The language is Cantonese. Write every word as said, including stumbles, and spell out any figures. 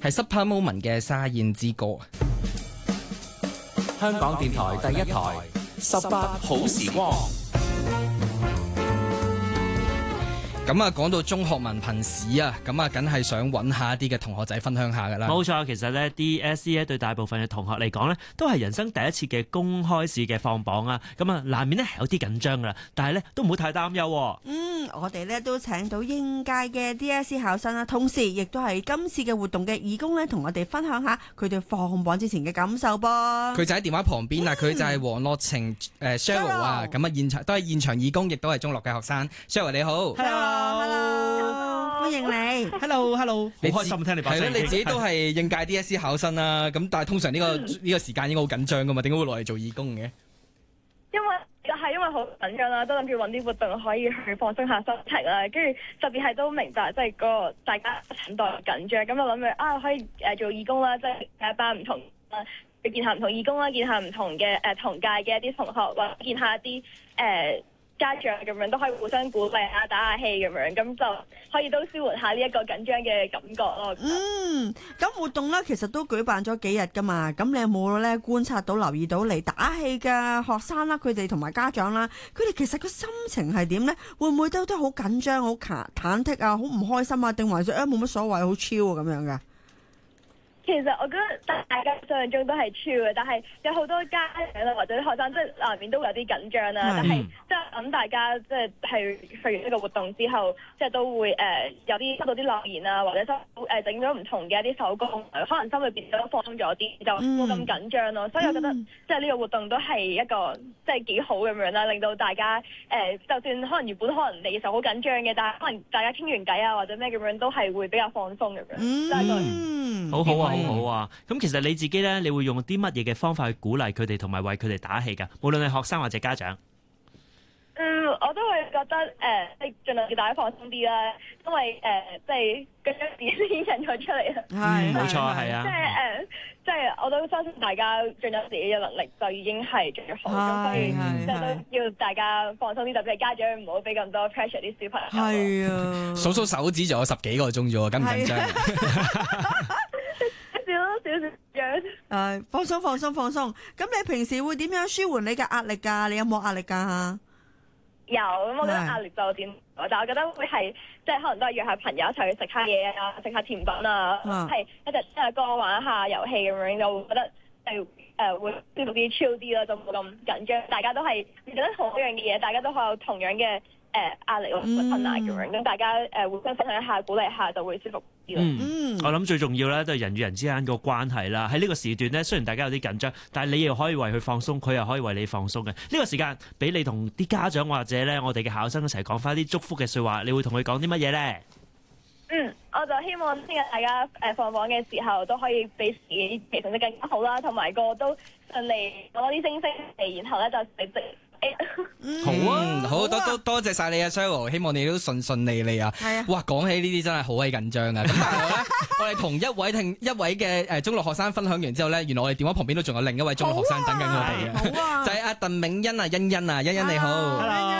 係 Super Moment 嘅《沙燕之歌》。 香港電台第一台十八好時光。 咁啊，講到中學文憑試啊，咁啊，梗係想揾下一啲嘅同學仔分享下噶啦。 冇錯，其實咧 D S E 咧對大部分嘅同學嚟講咧，都係人生第一次嘅公開試嘅放榜啊。咁啊，難免咧係有啲緊張噶啦，但係咧都唔好太擔憂。 嗯，我哋咧都請到應屆嘅 D S E 考生啦，同時亦都係今次嘅活動嘅義工咧，同我哋分享下佢哋放榜之前嘅感受噃。 佢就喺電話旁邊啊，佢、嗯、就係黃樂晴誒 Cheryl 啊，咁啊現場都係現場義工，亦都係中六嘅學生。Cheryl 你好。 Hello。Hello， 歡迎你。 Hello，Hello， 好開心聽你把聲。 係咯，你自己都係應屆 D S E 考生啦，咁但係通常呢、呢個呢、嗯、個時間應該好緊張噶嘛，點解會落嚟做義工嘅？ 因為係因為好緊張啦，都諗住揾啲活動可以去放鬆下心情啦，跟住特別係都明白即係個大家等待緊張，咁就諗住啊可以誒做義工啦，即係一班唔同啦，去見下唔同義工啦，見下唔同嘅誒、呃、同屆嘅一啲同學，或者見下一啲誒。呃家長咁樣都可以互相鼓勵下、打下氣咁樣，咁就可以都舒緩下呢一個緊張嘅感覺咯。 嗯，咁活動咧其實都舉辦咗幾日噶嘛，咁你有冇咧觀察到、留意到嚟打氣嘅學生啦，佢哋同埋家長啦，佢哋其實個心情係點咧？會唔會都都好緊張、好忐忑啊、好唔開心啊？定還是誒冇乜所謂、好 chill 啊咁樣噶？ 其實我覺得大家想象中都係超嘅，但係有好多家長啦或者啲學生，即係難免都會有啲緊張啦。但係即係諗大家即係係去完呢個活動之後，即係都會誒、呃、有啲收到啲留言啊，或者收誒整咗唔同嘅一啲手工，可能心裏邊都放鬆咗啲，就冇咁緊張咯。所以我覺得即係呢個活動都係一個即係幾好咁樣啦，令到大家誒、呃、就算可能原本可能你嘅時候好緊張嘅，但係可能大家傾完偈啊或者咩咁樣都係會比較放鬆咁樣。 嗯， 好好啊。好好啊！咁其實你自己咧，你會用啲乜嘢嘅方法去鼓勵佢哋，同埋為佢哋打氣㗎？無論係學生或者家長。 嗯，我都會覺得誒，即係盡量叫大家放鬆啲啦，因為誒，即係嗰張紙已經印咗出嚟啦。 係，冇錯，係啊。 即係誒，即係我都相信大家盡咗自己嘅能力，就已經係最好。咁所以即係都要大家放鬆啲，特別係家長唔好俾咁多 pressure 啲小朋友。 係啊， 數數手指仲有十幾個鐘啫喎，緊唔緊張？ 少少樣誒，放鬆放鬆放鬆。咁你平時會點樣舒緩你嘅壓力㗎？你有冇壓力㗎？ 有，咁我覺得壓力就點，但係我覺得會係即係可能都係約下朋友一齊去食下嘢啊，食下甜品啊，係一隻聽下歌玩下遊戲咁樣，就會覺得係誒會舒服啲、chill啲啦，就冇咁緊張。大家都係覺得同一樣嘅嘢，大家都有同樣嘅誒壓力或者困難咁樣，咁大家誒互相分享一下、鼓勵一下，就會舒服。 嗯，我諗最重要咧都係人與人之間個關係啦。喺呢個時段咧，雖然大家有啲緊張，但係你又可以為佢放鬆，佢又可以為你放鬆嘅。呢個時間俾你同啲家長或者咧我哋嘅考生一齊講翻啲祝福嘅說話，你會同佢講啲乜嘢咧？ 嗯，我就希望聽日大家誒放榜嘅時候都可以俾自己其實成績更加好啦，同埋個都順利攞多啲星星嚟，然後咧就成績。 好啊，好多多多謝晒你啊 Cheryl， 希望你都順順利利啊。係啊，哇，講起呢啲真係好鬼緊張啊！咁但係咧，我哋同一位聽一位嘅誒中六學生分享完之後咧，原來我哋電話旁邊都仲有另一位中六學生等緊我哋嘅，就係阿鄧銘欣啊，欣欣啊，欣欣你好。